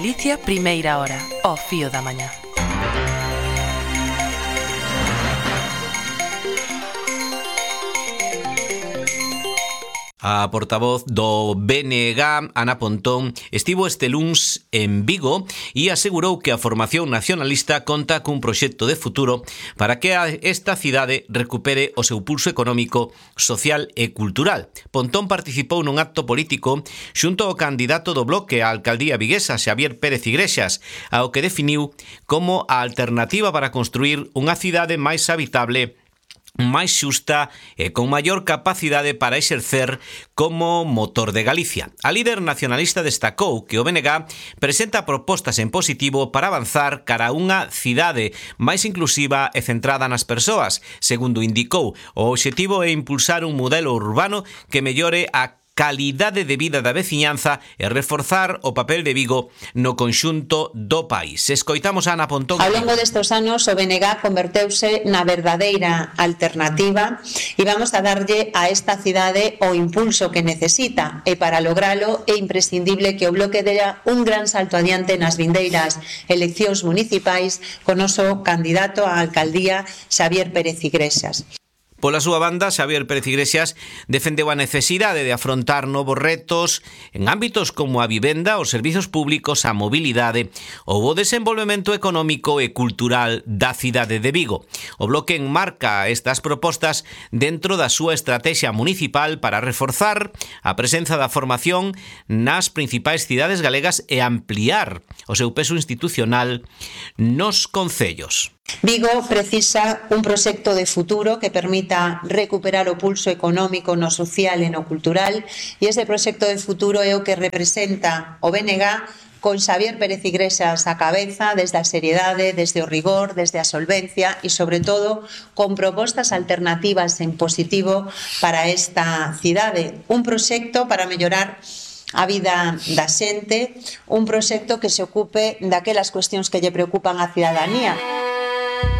Galicia, primeira hora, ao fío da mañá. A portavoz do BNG, Ana Pontón, estivo este luns en Vigo e asegurou que a formación nacionalista conta cun proxecto de futuro para que esta cidade recupere o seu pulso económico, social e cultural. Pontón participou nun acto político xunto ao candidato do Bloque á alcaldía viguesa, Xavier Pérez Iglesias, ao que definiu como a alternativa para construir unha cidade máis habitable, máis xusta e con maior capacidade para exercer como motor de Galicia. A líder nacionalista destacou que o BNG presenta propostas en positivo para avanzar cara a unha cidade máis inclusiva e centrada nas persoas. Segundo indicou, o obxectivo é impulsar un modelo urbano que mellore a calidade de vida da veciñanza e reforzar o papel de Vigo no conxunto do país. Escoitamos a Ana Pontón. Ao longo destes anos o BNG converteuse na verdadeira alternativa e vamos a darlle a esta cidade o impulso que necesita, e para logralo é imprescindible que o Bloque dera un gran salto adiante nas vindeiras eleccións municipais con noso candidato á alcaldía, Xavier Pérez Iglesias. Pola súa banda, Xavier Pérez Iglesias defendeu a necesidade de afrontar novos retos en ámbitos como a vivenda, os servizos públicos, a mobilidade ou o desenvolvemento económico e cultural da cidade de Vigo. O Bloque enmarca estas propostas dentro da súa estrategia municipal para reforzar a presenza da formación nas principais cidades galegas e ampliar o seu peso institucional nos concellos. Vigo precisa un proxecto de futuro que permita recuperar o pulso económico no social e no cultural, e ese proxecto de futuro é o que representa o BNG con Xavier Pérez Iglesias á cabeza, desde a seriedade, desde o rigor, desde a solvencia e, sobre todo, con propostas alternativas en positivo para esta cidade. Un proxecto para mellorar a vida da xente, un proxecto que se ocupe daquelas cuestións que lle preocupan á cidadanía.